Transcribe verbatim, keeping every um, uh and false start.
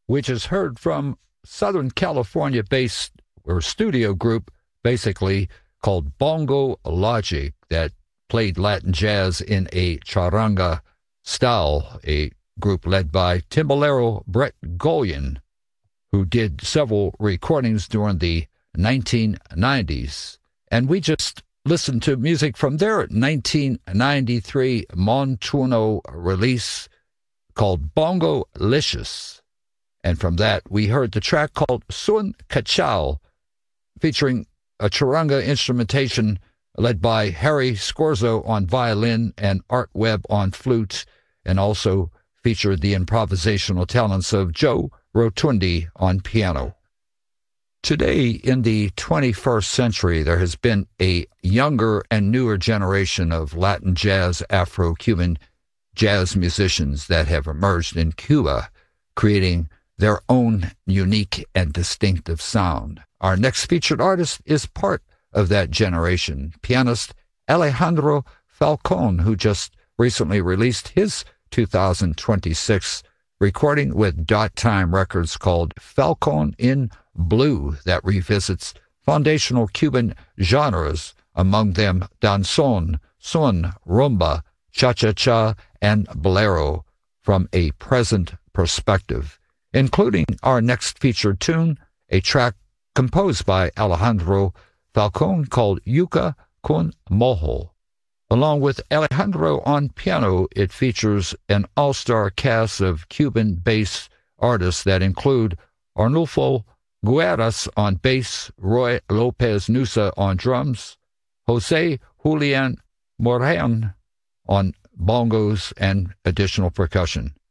which is heard from Southern California-based or studio group, basically called Bongo Logic, that played Latin jazz in a charanga style, a group led by timbalero Brett Golian, who did several recordings during the nineteen nineties. And we just listened to music from their nineteen ninety-three Montuno release called Bongo-licious. And from that, we heard the track called Sun Cachao, featuring a charanga instrumentation led by Harry Scorzo on violin and Art Webb on flute, and also featured the improvisational talents of Joe Rotundi on piano. Today, in the twenty-first century, there has been a younger and newer generation of Latin jazz, Afro-Cuban jazz musicians that have emerged in Cuba, creating their own unique and distinctive sound. Our next featured artist is part of that generation, pianist Alejandro Falcon, who just recently released his two thousand twenty-six recording with Dot Time Records called Falcon in Blue, that revisits foundational Cuban genres, among them danzón, son, rumba, cha-cha-cha, and bolero, from a present perspective, including our next featured tune, a track composed by Alejandro Falcon called Yuca con Mojo. Along with Alejandro on piano, it features an all-star cast of Cuban bass artists that include Arnulfo Gueras on bass, Roy Lopez Nusa on drums, Jose Julian Moran on bongos and additional percussion.